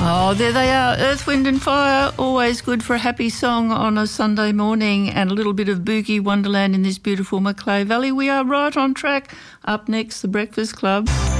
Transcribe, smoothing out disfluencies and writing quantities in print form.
Oh, there they are, Earth, Wind and Fire, always good for a happy song on a Sunday morning, and a little bit of boogie wonderland in this beautiful Macleay Valley. We are right on track. Up next, The Breakfast Club.